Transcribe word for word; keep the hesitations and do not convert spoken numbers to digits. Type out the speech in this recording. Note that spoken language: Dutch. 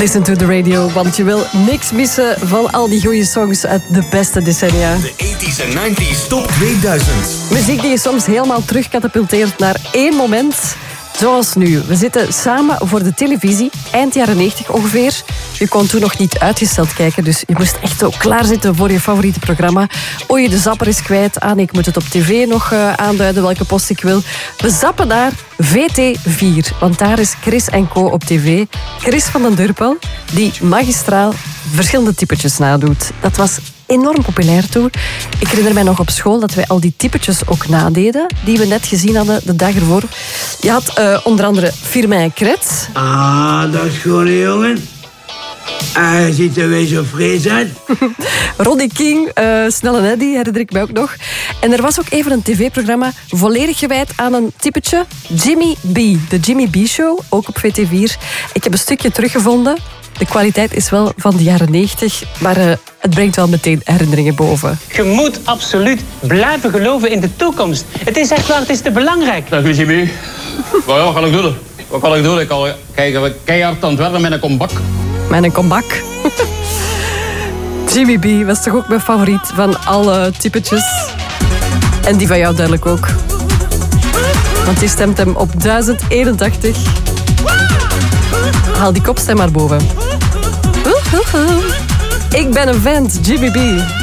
Listen to the radio, want je wil niks missen van al die goede songs uit de beste decennia. De tachtiger en negentiger Top tweeduizend. Muziek die je soms helemaal terugkatapulteert naar één moment. Zoals nu. We zitten samen voor de televisie, eind jaren negentig ongeveer. Je kon toen nog niet uitgesteld kijken, dus je moest echt zo klaarzitten voor je favoriete programma. Oei, de zapper is kwijt. Ah nee, ik moet het op tv nog uh, aanduiden welke post ik wil. We zappen naar V T vier, want daar is Chris en Co op tv. Chris van den Durpel, die magistraal verschillende typetjes nadoet. Dat was enorm populair toen. Ik herinner mij nog op school dat wij al die typetjes ook nadeden, die we net gezien hadden de dag ervoor. Je had uh, onder andere Firmin Kret. Ah, dat is gewoon een jongen. Hij uh, ziet er weer zo fris uit. Roddy King, uh, Snelle Neddy, herinner ik mij ook nog. En er was ook even een tv-programma volledig gewijd aan een typetje. Jimmy B, de Jimmy B Show, ook op V T vier. Ik heb een stukje teruggevonden. De kwaliteit is wel van de jaren negentig, maar uh, het brengt wel meteen herinneringen boven. Je moet absoluut blijven geloven in de toekomst. Het is echt waar, het is te belangrijk. Dag Jimmy. Wat ja, kan ik doen? Wat kan ik doen? Ik kan kijken, keihard aan het werken met een comeback. Met een comeback. Jimmy B was toch ook mijn favoriet van alle typetjes. En die van jou duidelijk ook. Want die stemt hem op duizend eenentachtig. Haal die kopstem maar boven. Ik ben een vent, Jimmy B.